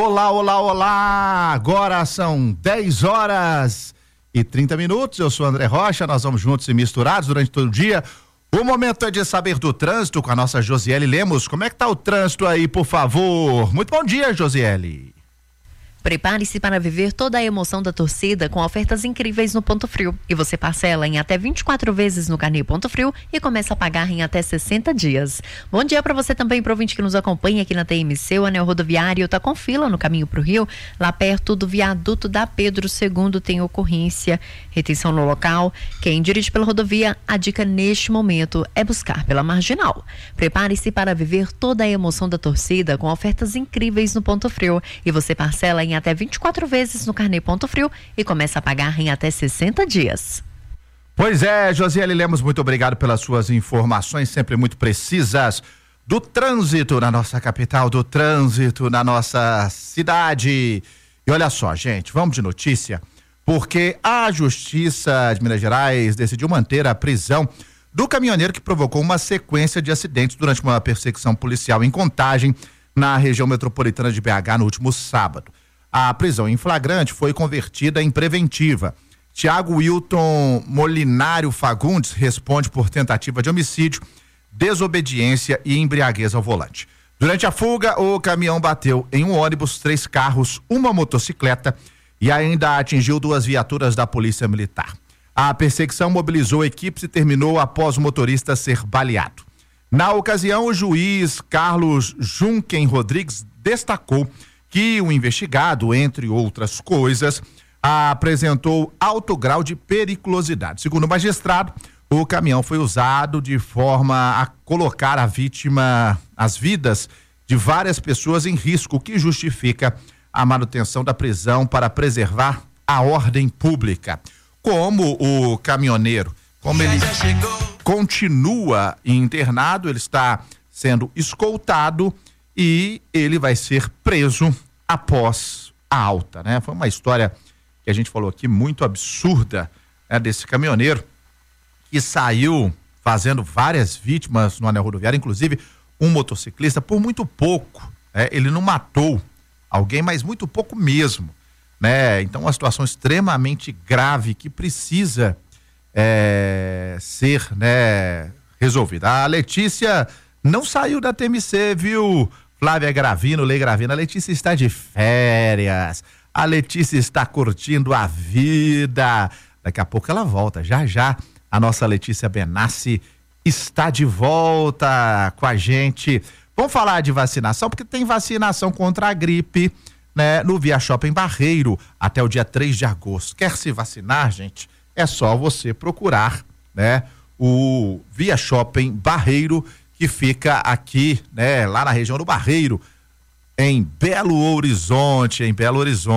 Olá, olá, olá! Agora são 10 horas e 30 minutos. Eu sou André Rocha, nós vamos juntos e misturados durante todo o dia. O momento é de saber do trânsito com a nossa Josiele Lemos. Como é que tá o trânsito aí, por favor? Muito bom dia, Josiele. Prepare-se para viver toda a emoção da torcida com ofertas incríveis no Ponto Frio. E você parcela em até 24 vezes no carnê Ponto Frio e começa a pagar em até 60 dias. Bom dia para você também, pro ouvinte que nos acompanha aqui na TMC. O anel rodoviário está com fila no caminho para o Rio. Lá perto do viaduto da Pedro II tem ocorrência, retenção no local. Quem dirige pela rodovia, a dica neste momento é buscar pela marginal. Prepare-se para viver toda a emoção da torcida com ofertas incríveis no Ponto Frio. E você parcela em até 24 vezes no carnê Ponto Frio e começa a pagar em até 60 dias. Pois é, Josiele Lemos, muito obrigado pelas suas informações, sempre muito precisas, do trânsito na nossa capital, do trânsito na nossa cidade. E olha só, gente, vamos de notícia, porque a Justiça de Minas Gerais decidiu manter a prisão do caminhoneiro que provocou uma sequência de acidentes durante uma perseguição policial em Contagem, na região metropolitana de BH, no último sábado. A prisão em flagrante foi convertida em preventiva. Tiago Wilton Molinário Fagundes responde por tentativa de homicídio, desobediência e embriaguez ao volante. Durante a fuga, o caminhão bateu em um ônibus, 3 carros, uma motocicleta e ainda atingiu 2 viaturas da Polícia Militar. A perseguição mobilizou equipes e terminou após o motorista ser baleado. Na ocasião, o juiz Carlos Junquem Rodrigues destacou que o investigado, entre outras coisas, apresentou alto grau de periculosidade. Segundo o magistrado, o caminhão foi usado de forma a colocar as vidas de várias pessoas em risco, o que justifica a manutenção da prisão para preservar a ordem pública. Como o caminhoneiro, como ele continua internado, ele está sendo escoltado e ele vai ser preso após a alta, né? Foi uma história que a gente falou aqui muito absurda, né, desse caminhoneiro que saiu fazendo várias vítimas no anel rodoviário, inclusive um motociclista, por muito pouco, né? Ele não matou alguém, mas muito pouco mesmo, né? Então, uma situação extremamente grave que precisa ser, né, resolvida. A Letícia não saiu da TMC, viu? Flávia Gravino, Lei Gravino, a Letícia está de férias, a Letícia está curtindo a vida, daqui a pouco ela volta, já a nossa Letícia Benassi está de volta com a gente. Vamos falar de vacinação, porque tem vacinação contra a gripe, né, no Via Shopping Barreiro, até o dia 3 de agosto. Quer se vacinar, gente? É só você procurar, né, o Via Shopping Barreiro, que fica aqui, né, lá na região do Barreiro, em Belo Horizonte,